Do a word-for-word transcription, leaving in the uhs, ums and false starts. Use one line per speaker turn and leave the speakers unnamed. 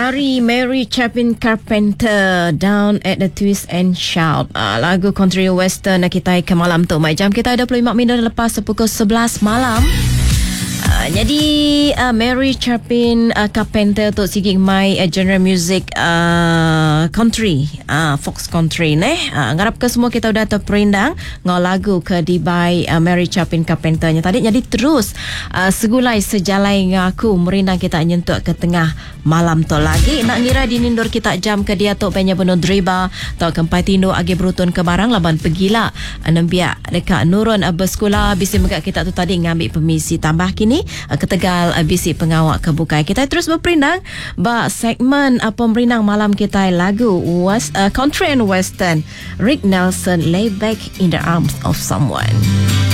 Ari Mary Chapin Carpenter, Down at the Twist and Shout. Uh, lagu country western kita ke malam tu. Mai jam kita dua puluh lima minit lepas pukul sebelas malam. Uh, jadi uh, Mary Chapin uh, Carpenter tu sigi mai uh, genre music uh, country, uh, fox country neh. Uh, ngarap ke semua kita udah terperindang ngau lagu ke di by uh, Mary Chapin Carpenter nya tadi. Jadi terus uh, segulai sejalai ngaku merindang kita nyentuk ke tengah malam tu lagi. Nak ngira dinindur kita jam ke dia tu banyak penuh driba tau kempai tindo agi berutun ke barang laban pegila anambiak dekat nurun uh, bersekolah bisi megak kita tu tadi ngambil permisi tambah kini uh, ke Tegal uh, bisi pengawak kebukai. Kita terus berperindang ba segmen uh, pemerindang malam kita lagu was uh, country and western Rick Nelson, Lay Back in the Arms of Someone.